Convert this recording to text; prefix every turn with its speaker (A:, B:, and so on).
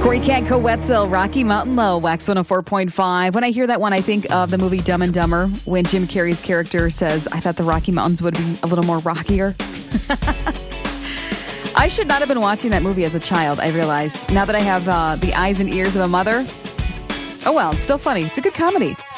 A: Corey Canco, Wetzel, Rocky Mountain Low, Wax 104.5. When I hear that one, I think of the movie Dumb and Dumber when Jim Carrey's character says, I thought the Rocky Mountains would be a little more rockier. I should not have been watching that movie as a child, I realized. Now that I have the eyes and ears of a mother. Oh well, it's still funny. It's a good comedy.